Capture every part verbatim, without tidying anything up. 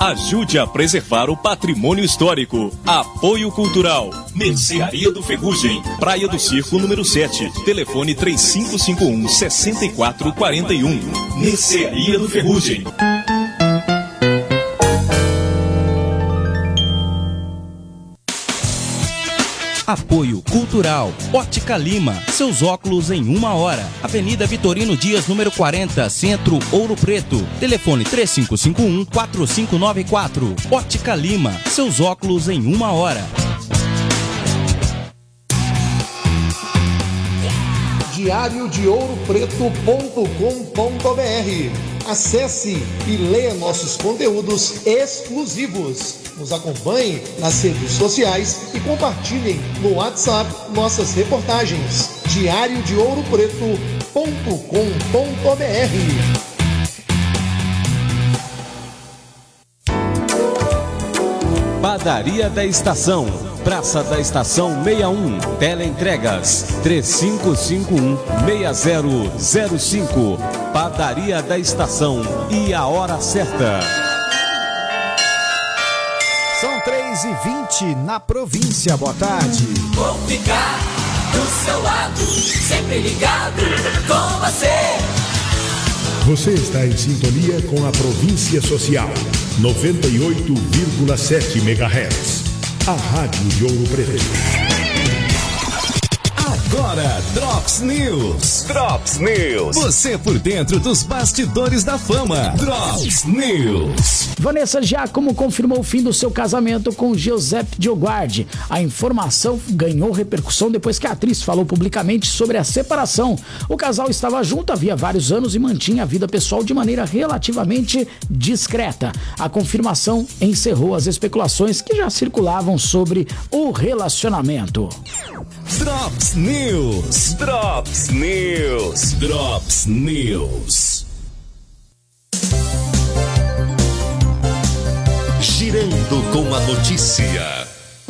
Ajude a preservar o patrimônio histórico. Apoio Cultural. Mercearia do Ferrugem. Praia do Circo, número sete. Telefone três cinco cinco um, seis quatro quatro um. Mercearia do Ferrugem. Apoio Cultural. Ótica Lima. Seus óculos em uma hora. Avenida Vitorino Dias, número quarenta, Centro, Ouro Preto. Telefone três cinco cinco um, quatro cinco nove quatro. Ótica Lima. Seus óculos em uma hora. diário de ouro preto ponto com ponto b r. Acesse e leia nossos conteúdos exclusivos. Nos acompanhe nas redes sociais e compartilhem no WhatsApp nossas reportagens. diário de ouro preto ponto com ponto b r. Padaria da Estação, Praça da Estação sessenta e um, Teleentregas três cinco cinco um, seis zero zero cinco. Padaria da Estação e a hora certa. São três e vinte na província. Boa tarde. Vou ficar do seu lado, sempre ligado com você. Você está em sintonia com a Província Social, noventa e oito vírgula sete megahertz. A Rádio de Ouro Preto. Agora, Drops News. Drops News. Você por dentro dos bastidores da fama. Drops News. Vanessa Giacomo confirmou o fim do seu casamento com Giuseppe Dioguardi. A informação ganhou repercussão depois que a atriz falou publicamente sobre a separação. O casal estava junto havia vários anos e mantinha a vida pessoal de maneira relativamente discreta. A confirmação encerrou as especulações que já circulavam sobre o relacionamento. Drops News. Drops News. Drops News. Girando com a notícia.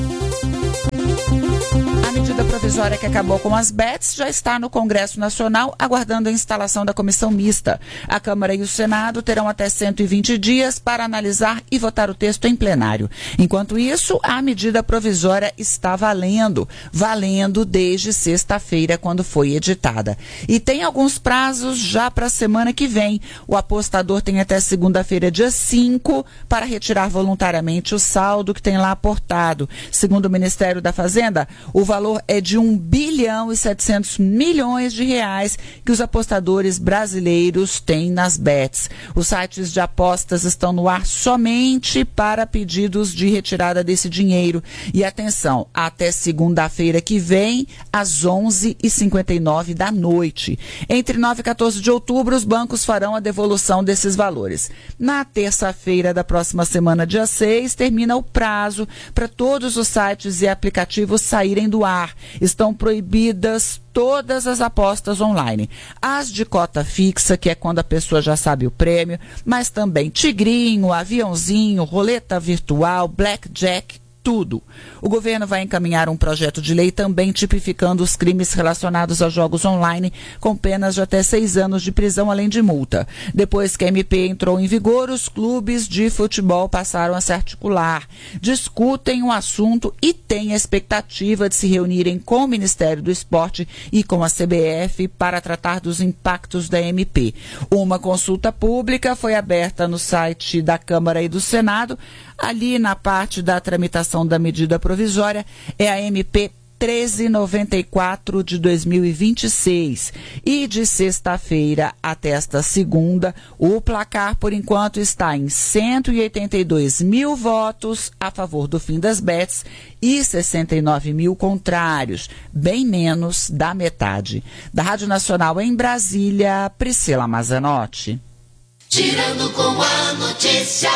A medida provisória que acabou com as bets já está no Congresso Nacional, aguardando a instalação da comissão mista. A Câmara e o Senado terão até cento e vinte dias para analisar e votar o texto em plenário. Enquanto isso, a medida provisória está valendo, valendo desde sexta-feira, quando foi editada. E tem alguns prazos já para a semana que vem. O apostador tem até segunda-feira, dia cinco, para retirar voluntariamente o saldo que tem lá aportado. Segundo o Ministério da Fazenda, o valor é de um bilhão e setecentos milhões de reais que os apostadores brasileiros têm nas bets. Os sites de apostas estão no ar somente para pedidos de retirada desse dinheiro. E atenção, até segunda-feira que vem, às onze e cinquenta e nove da noite. Entre nove e quatorze de outubro, os bancos farão a devolução desses valores. Na terça-feira da próxima semana, dia seis, termina o prazo para todos os sites e aplicativos saírem do ar. Estão proibidas todas as apostas online. As de cota fixa, que é quando a pessoa já sabe o prêmio, mas também tigrinho, aviãozinho, roleta virtual, blackjack, tudo. O governo vai encaminhar um projeto de lei também tipificando os crimes relacionados a jogos online com penas de até seis anos de prisão, além de multa. Depois que a M P entrou em vigor, os clubes de futebol passaram a se articular, discutem o assunto e têm a expectativa de se reunirem com o Ministério do Esporte e com a C B F para tratar dos impactos da M P. Uma consulta pública foi aberta no site da Câmara e do Senado. Ali na parte da tramitação da medida provisória é a M P trezentos e noventa e quatro de dois mil e vinte e seis. E de sexta-feira até esta segunda, o placar por enquanto está em cento e oitenta e dois mil votos a favor do fim das bets e sessenta e nove mil contrários, bem menos da metade. Da Rádio Nacional em Brasília, Priscila Mazanotti. Girando com a notícia.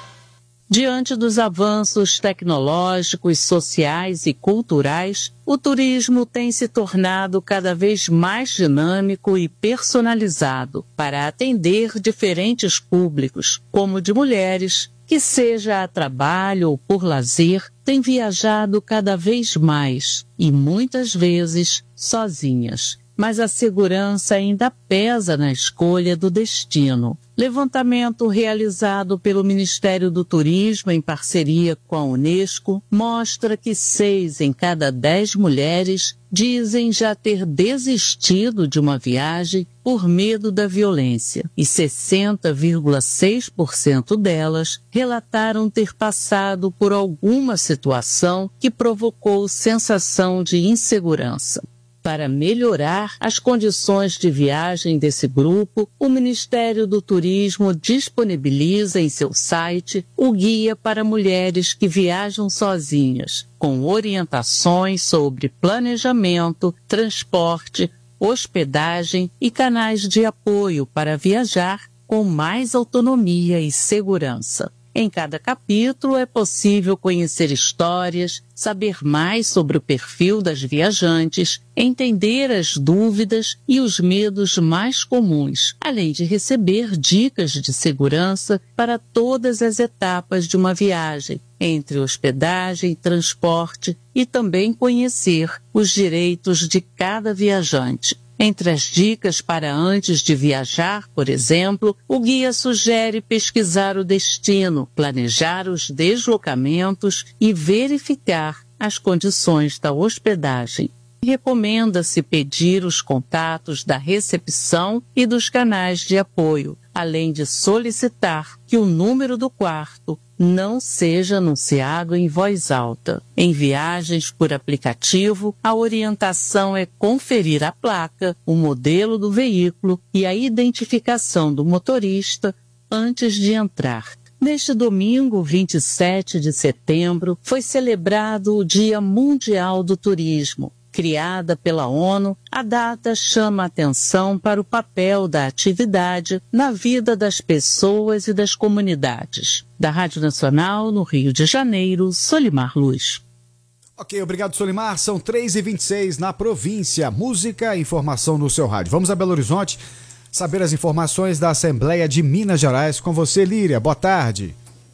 Diante dos avanços tecnológicos, sociais e culturais, o turismo tem se tornado cada vez mais dinâmico e personalizado para atender diferentes públicos, como de mulheres, que seja a trabalho ou por lazer, têm viajado cada vez mais e muitas vezes sozinhas. mas a segurança ainda pesa na escolha do destino. Levantamento realizado pelo Ministério do Turismo em parceria com a Unesco mostra que seis em cada dez mulheres dizem já ter desistido de uma viagem por medo da violência e sessenta vírgula seis por cento delas relataram ter passado por alguma situação que provocou sensação de insegurança. Para melhorar as condições de viagem desse grupo, o Ministério do Turismo disponibiliza em seu site o Guia para Mulheres que Viajam Sozinhas, com orientações sobre planejamento, transporte, hospedagem e canais de apoio para viajar com mais autonomia e segurança. Em cada capítulo é possível conhecer histórias, saber mais sobre o perfil das viajantes, entender as dúvidas e os medos mais comuns, além de receber dicas de segurança para todas as etapas de uma viagem, entre hospedagem, transporte e também conhecer os direitos de cada viajante. Entre as dicas para antes de viajar, por exemplo, o guia sugere pesquisar o destino, planejar os deslocamentos e verificar as condições da hospedagem. Recomenda-se pedir os contatos da recepção e dos canais de apoio, além de solicitar que o número do quarto não seja anunciado em voz alta. Em viagens por aplicativo, a orientação é conferir a placa, o modelo do veículo e a identificação do motorista antes de entrar. Neste domingo, vinte e sete de setembro, foi celebrado o Dia Mundial do Turismo. Criada pela ONU, a data chama atenção para o papel da atividade na vida das pessoas e das comunidades. Da Rádio Nacional, no Rio de Janeiro, Solimar Luz. Ok, obrigado, Solimar. São três e vinte e seis na província. Música e informação no seu rádio. Vamos a Belo Horizonte saber as informações da Assembleia de Minas Gerais com você, Líria. Boa tarde.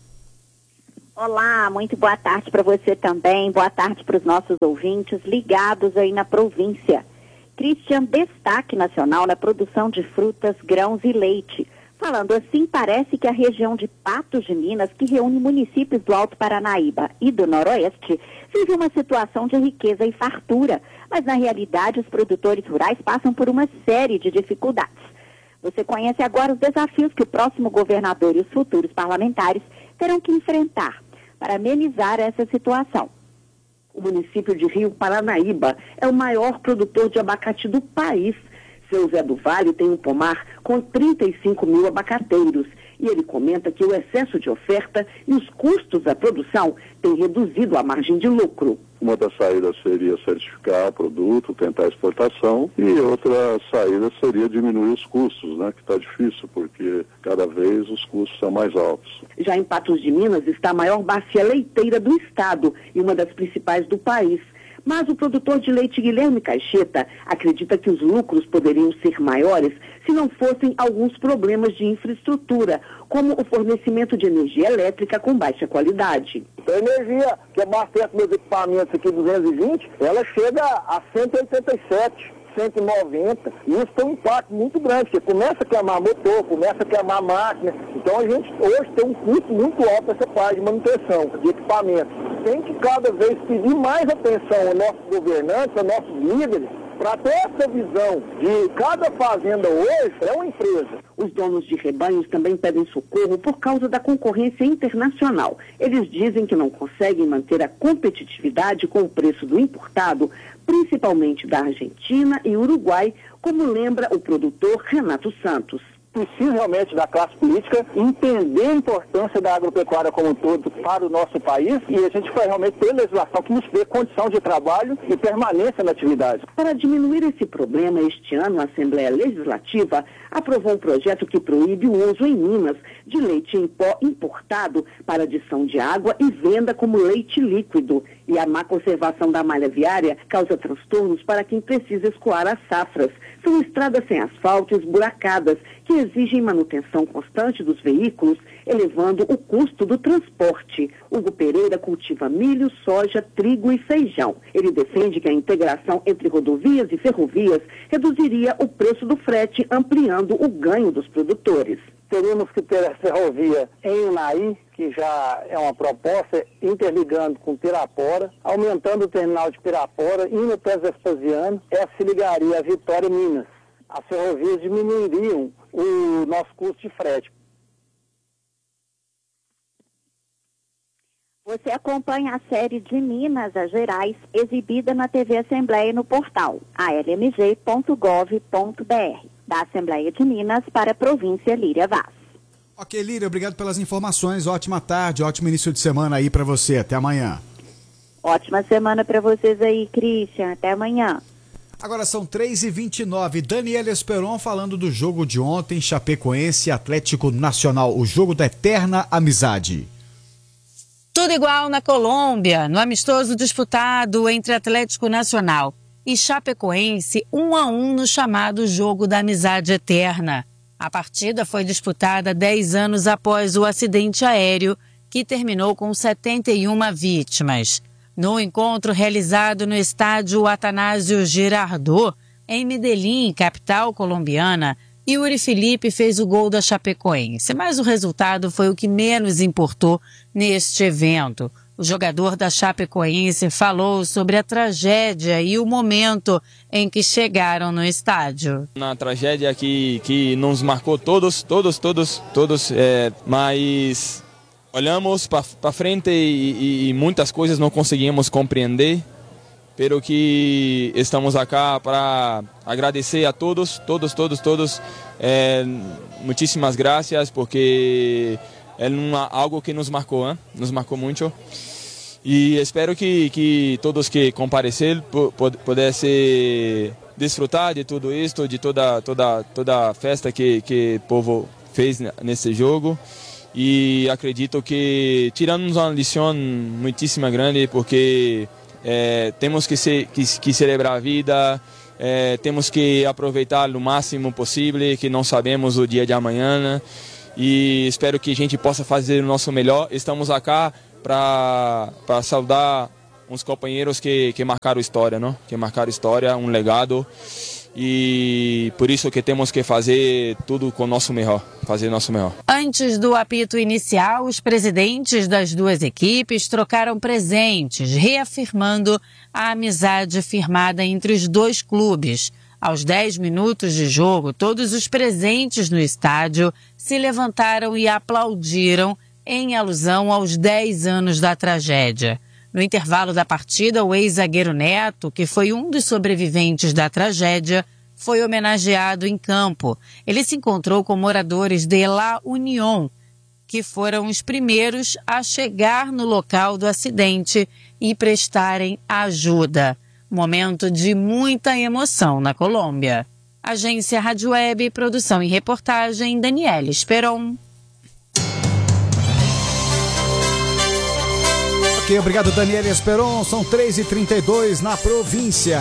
Olá, muito boa tarde para você também, boa tarde para os nossos ouvintes ligados aí na província. Christian, destaque nacional na produção de frutas, grãos e leite. Falando assim, parece que a região de Patos de Minas, que reúne municípios do Alto Paranaíba e do Noroeste, vive uma situação de riqueza e fartura, mas na realidade os produtores rurais passam por uma série de dificuldades. Você conhece agora os desafios que o próximo governador e os futuros parlamentares terão que enfrentar para amenizar essa situação. O município de Rio Paranaíba é o maior produtor de abacate do país. Seu Zé do Vale tem um pomar com trinta e cinco mil abacateiros e ele comenta que o excesso de oferta e os custos da produção têm reduzido a margem de lucro. Uma das saídas seria certificar o produto, tentar a exportação, e outra saída seria diminuir os custos, né, que está difícil, porque cada vez os custos são mais altos. Já em Patos de Minas está a maior bacia leiteira do estado e uma das principais do país. Mas o produtor de leite Guilherme Caixeta acredita que os lucros poderiam ser maiores se não fossem alguns problemas de infraestrutura, como o fornecimento de energia elétrica com baixa qualidade. A energia que abastece meus equipamentos aqui duzentos e vinte, ela chega a cento e oitenta e sete. cento e noventa, e isso tem um impacto muito grande, porque começa a queimar motor, começa a queimar máquina, então a gente hoje tem um custo muito alto essa parte de manutenção de equipamento. Tem que cada vez pedir mais atenção aos nossos governantes, aos nossos líderes, para ter essa visão de cada fazenda hoje é uma empresa. Os donos de rebanhos também pedem socorro por causa da concorrência internacional. Eles dizem que não conseguem manter a competitividade com o preço do importado, principalmente da Argentina e Uruguai, como lembra o produtor Renato Santos. Precisa realmente da classe política entender a importância da agropecuária como um todo para o nosso país e a gente vai realmente ter legislação que nos dê condição de trabalho e permanência na atividade. Para diminuir esse problema, este ano a Assembleia Legislativa aprovou um projeto que proíbe o uso em Minas de leite em pó importado para adição de água e venda como leite líquido. E a má conservação da malha viária causa transtornos para quem precisa escoar as safras, São estradas sem asfalto e esburacadas, que exigem manutenção constante dos veículos, elevando o custo do transporte. Hugo Pereira cultiva milho, soja, trigo e feijão. Ele defende que a integração entre rodovias e ferrovias reduziria o preço do frete, ampliando o ganho dos produtores. Teríamos que ter a ferrovia em Unai, que já é uma proposta, interligando com Pirapora, aumentando o terminal de Pirapora, indo até Vespasiano, essa se ligaria a Vitória e Minas. As ferrovias diminuiriam o nosso custo de frete. Você acompanha a série de Minas a Gerais, exibida na T V Assembleia no portal a l m g ponto gov ponto b r, da Assembleia de Minas para a província Líria Vaz. Ok, Líria, obrigado pelas informações. Ótima tarde, ótimo início de semana aí para você. Até amanhã. Ótima semana para vocês aí, Christian. Até amanhã. Agora são três e vinte e nove. Daniela Esperon falando do jogo de ontem, Chapecoense e Atlético Nacional, o jogo da eterna amizade. Tudo igual na Colômbia, no amistoso disputado entre Atlético Nacional e Chapecoense, um a um no chamado Jogo da Amizade Eterna. A partida foi disputada dez anos após o acidente aéreo, que terminou com setenta e uma vítimas. No encontro realizado no estádio Atanásio Girardot, em Medellín, capital colombiana, Yuri Felipe fez o gol da Chapecoense, mas o resultado foi o que menos importou neste evento. O jogador da Chapecoense falou sobre a tragédia e o momento em que chegaram no estádio. Uma tragédia que, que nos marcou todos, todos, todos, todos, é, mas olhamos para frente e, e muitas coisas não conseguimos compreender, pero que estamos aqui para agradecer a todos, todos, todos, todos, é, muitíssimas graças, porque é uma, algo que nos marcou, hein? Nos marcou muito. E espero que, que todos que compareceram pudessem desfrutar de tudo isso, de toda, toda, toda a festa que, que o povo fez nesse jogo. E acredito que tiramos uma lição muitíssima grande, porque é, temos que, ser, que, que celebrar a vida, é, temos que aproveitar o máximo possível, que não sabemos o dia de amanhã. E espero que a gente possa fazer o nosso melhor. Estamos aqui para saudar uns companheiros que, que marcaram história, não? Que marcaram história, um legado. E por isso que temos que fazer tudo com o nosso melhor, fazer o nosso melhor. Antes do apito inicial, os presidentes das duas equipes trocaram presentes, reafirmando a amizade firmada entre os dois clubes. Aos dez minutos de jogo, todos os presentes no estádio se levantaram e aplaudiram em alusão aos dez anos da tragédia. No intervalo da partida, o ex-zagueiro Neto, que foi um dos sobreviventes da tragédia, foi homenageado em campo. Ele se encontrou com moradores de La Unión, que foram os primeiros a chegar no local do acidente e prestarem ajuda. Momento de muita emoção na Colômbia. Agência Rádio Web, produção e reportagem, Daniela Esperon. Ok, obrigado, Daniela Esperon. São três e trinta e dois na província.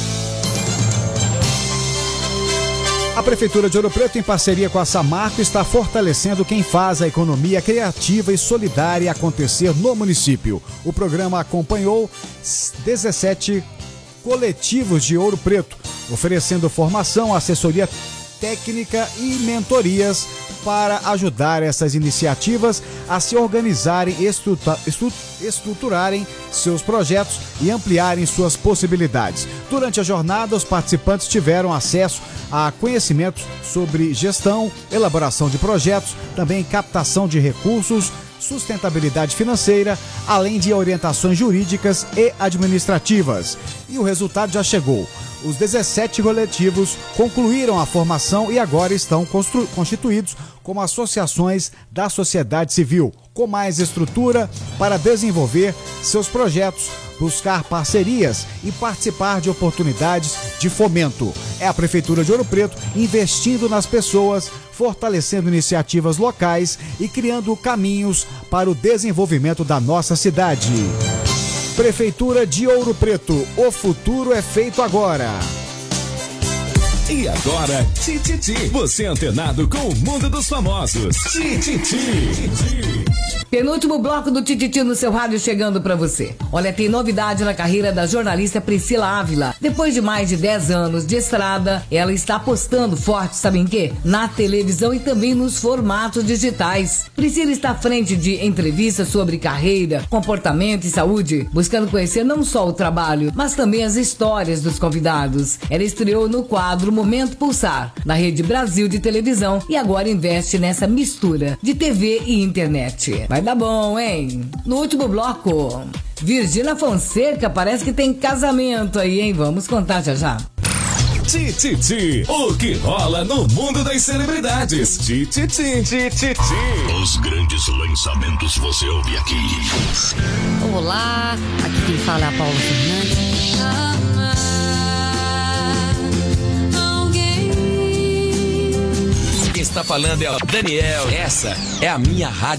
A Prefeitura de Ouro Preto, em parceria com a Samarco, está fortalecendo quem faz a economia criativa e solidária acontecer no município. O programa acompanhou dezessete coletivos de Ouro Preto, oferecendo formação, assessoria técnica e mentorias para ajudar essas iniciativas a se organizarem, estrutura, estruturarem seus projetos e ampliarem suas possibilidades. Durante a jornada, os participantes tiveram acesso a conhecimentos sobre gestão, elaboração de projetos, também captação de recursos, sustentabilidade financeira, além de orientações jurídicas e administrativas. E o resultado já chegou. Os dezessete coletivos concluíram a formação e agora estão constituídos como associações da sociedade civil, com mais estrutura para desenvolver seus projetos, buscar parcerias e participar de oportunidades de fomento. É a Prefeitura de Ouro Preto investindo nas pessoas, fortalecendo iniciativas locais e criando caminhos para o desenvolvimento da nossa cidade. Prefeitura de Ouro Preto, o futuro é feito agora. E agora, Tititi. Você antenado com o mundo dos famosos. Tititi. Penúltimo bloco do Tititi no seu rádio chegando pra você. Olha, tem novidade na carreira da jornalista Priscila Ávila. Depois de mais de dez anos de estrada, ela está apostando forte, sabe em quê? Na televisão e também nos formatos digitais. Priscila está à frente de entrevistas sobre carreira, comportamento e saúde, buscando conhecer não só o trabalho, mas também as histórias dos convidados. Ela estreou no quadro Momento Pulsar, na Rede Brasil de televisão, e agora investe nessa mistura de T V e internet. Vai dar bom, hein? No último bloco, Virgínia Fonseca parece que tem casamento aí, hein? Vamos contar já já. Tititi, o que rola no mundo das celebridades. Tititi, Tititi. Os grandes lançamentos você ouve aqui. Olá, aqui quem fala é a Paula Fernandes. Quem está falando é o Daniel. Essa é a minha rádio.